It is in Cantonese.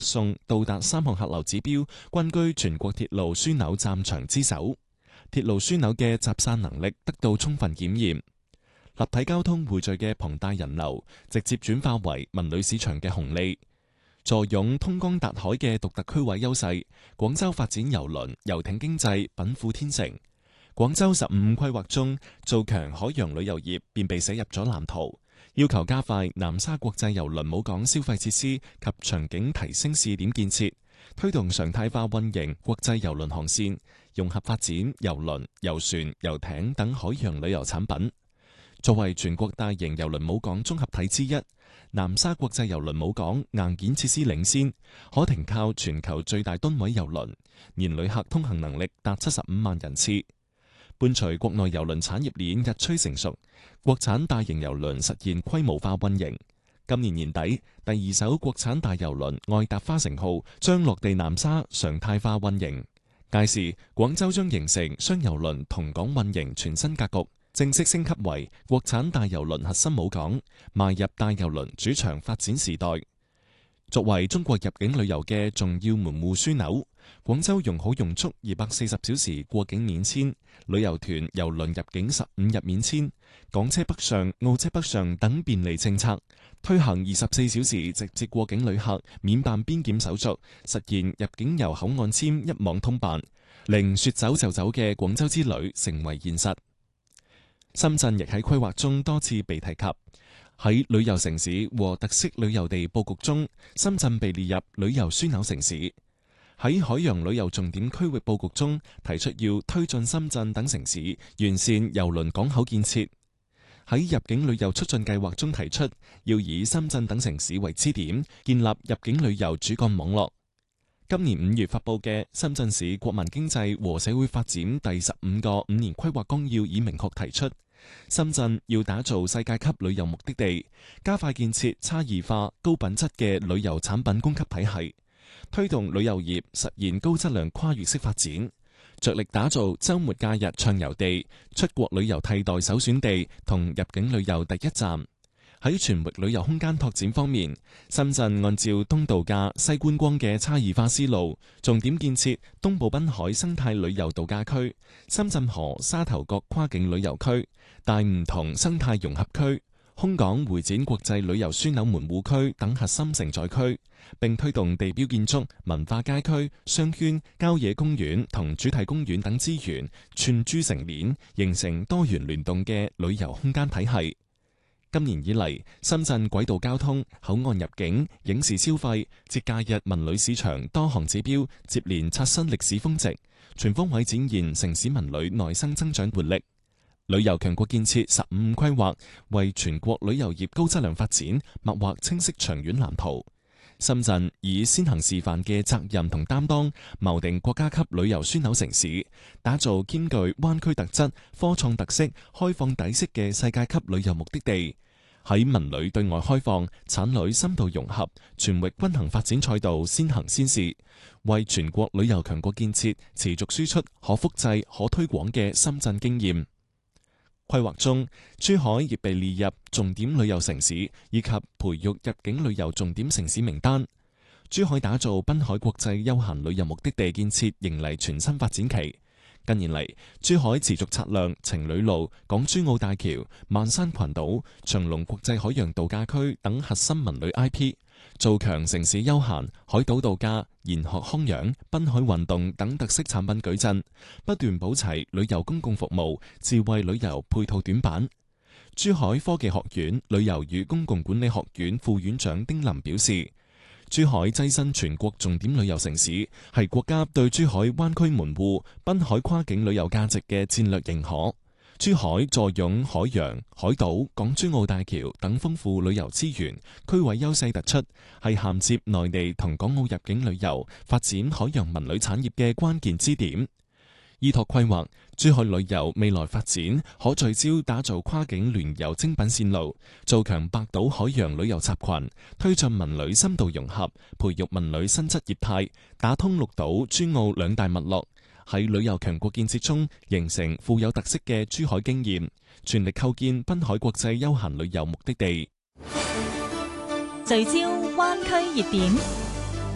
送到達3項客流指標，均居全國鐵路樞紐站場之首。鐵路樞紐嘅集散能力得到充分檢驗。立體交通匯聚嘅龐大人流，直接轉化為文旅市場嘅紅利。坐擁通江達海嘅獨特區位優勢，廣州發展郵輪、遊艇經濟稟賦天成。廣州15規劃中，做強海洋旅遊業便被寫入咗藍圖，要求加快南沙國際郵輪母港消費設施及場景提升試點建設，推動常態化運營國際郵輪航線，融合發展郵輪、郵船、遊艇等海洋旅遊產品。作為全國大型郵輪母港綜合體之一，南沙國際郵輪母港硬件設施領先，可停靠全球最大噸位郵輪，年旅客通行能力達75萬人次。伴隨國內郵輪產業鏈日趨成熟，國產大型郵輪實現規模化運營。今年年底，第2艘國產大郵輪愛達花城號將落地南沙常態化運營。屆時，廣州將形成雙郵輪同港運營全新格局，正式升級為國產大郵輪核心母港，邁入大郵輪主場發展時代。作為中國入境旅遊嘅重要門戶樞紐，廣州用好用足240小時過境免簽，旅遊團、郵輪入境15日免簽，港車北上、澳車北上等便利政策，推行24小時直接過境旅客免辦邊檢手續，實現入境遊口岸簽一網通辦，令說走就走嘅廣州之旅成為現實。深圳亦喺規劃中多次被提及。喺旅遊城市和特色旅遊地佈局中，深圳被列入旅遊樞紐城市。喺海洋旅遊重點區域佈局中，提出要推進深圳等城市完善郵輪港口建設。喺入境旅遊促進計劃中提出，要以深圳等城市為支點，建立入境旅遊主幹網絡。今年5月發佈嘅《深圳市國民經濟和社會發展第15個5年規劃綱要》已明確提出，深圳要打造世界級旅遊目的地，加快建設差異化、高品質嘅旅遊產品供給體系，推動旅遊業實現高質量跨越式發展，着力打造週末假日暢遊地、出國旅遊替代首選地同入境旅遊第一站。喺全域旅遊空間拓展方面，深圳按照東度假、西觀光嘅差異化思路，重點建設東部濱海生態旅遊度假區、深圳河沙頭角跨境旅遊區、大梧桐生態融合區、空港會展國際旅遊樞紐門戶區等核心承載區，並推動地標建築、文化街區、商圈、郊野公園同主題公園等資源串珠成鏈，形成多元聯動嘅旅遊空間體系。今年以嚟，深圳軌道交通、口岸入境、影視消費、節假日文旅市場多項指標接連刷新歷史峰值，全方位展現城市文旅內生增長活力。旅遊強國建設15規劃為全國旅遊業高質量發展擘劃清晰長遠藍圖。深圳以先行示範嘅責任同擔當，謀定國家級旅遊樞紐城市，打造兼具灣區特質、科創特色、開放底色嘅世界級旅遊目的地。喺文旅對外開放、產旅深度融合、全域均衡發展賽道先行先試，為全國旅遊強國建設持續輸出可複製、可推廣嘅深圳經驗。規劃中，珠海亦被列入重點旅遊城市以及培育入境旅遊重點城市名單。珠海打造濱海國際休閒旅遊目的地建設迎嚟全新發展期。近年嚟，珠海持續擦亮情侶路、港珠澳大橋、萬山群島、長隆國際海洋度假區等核心文旅 IP， 做強城市休閒、海島度假、研學康養、濱海運動等特色產品矩陣，不斷補齊旅遊公共服務、智慧旅遊配套短板。珠海科技學院旅遊與公共管理學院副院長丁林表示，珠海躋身全國重點旅遊城市，係國家對珠海灣區門戶、濱海跨境旅遊價值嘅戰略認可。珠海坐擁海洋、海島、港珠澳大橋等豐富旅遊資源，區位優勢突出，係銜接內地同港澳入境旅遊、發展海洋文旅產業嘅關鍵支點。依託規劃，珠海旅遊未來發展可聚焦打造跨境聯遊精品線路，做強百島海洋旅遊集群，推進文旅深度融合，培育文旅新質業態，打通陸島珠澳兩大脈絡，喺旅遊強國建設中形成富有特色嘅珠海經驗，全力構建濱海國際休閒旅遊目的地。 聚焦灣區熱點。